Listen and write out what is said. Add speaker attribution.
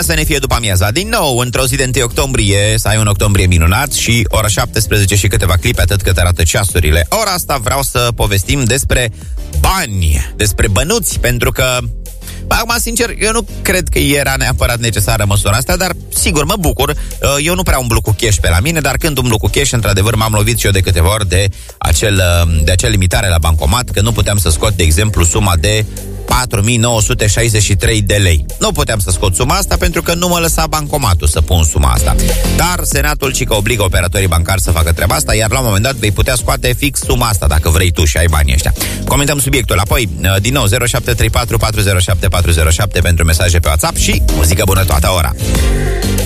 Speaker 1: să ne fie după amiaza. Din nou, într-o zi de 1 octombrie, să ai un octombrie minunat și ora 17 și câteva clipe, atât cât arată ceasurile. Ora asta vreau să povestim despre bani, despre bănuți, pentru că acum, sincer, eu nu cred că era neapărat necesară măsura asta, dar sigur, mă bucur. Eu nu prea umblu cu cash pe la mine, dar când umblu cu cash, într-adevăr, m-am lovit și eu de câteva ori de acea limitare la bancomat, că nu puteam să scot, de exemplu, suma de 4.963 de lei. Nu puteam să scot suma asta pentru că nu mă lăsa bancomatul să pun suma asta. Dar Senatul cică obligă operatorii bancari să facă treaba asta, iar la un moment dat vei putea scoate fix suma asta dacă vrei tu și ai banii ăștia. Comentăm subiectul apoi, din nou 0734 407 407 pentru mesaje pe WhatsApp și muzică bună toată ora.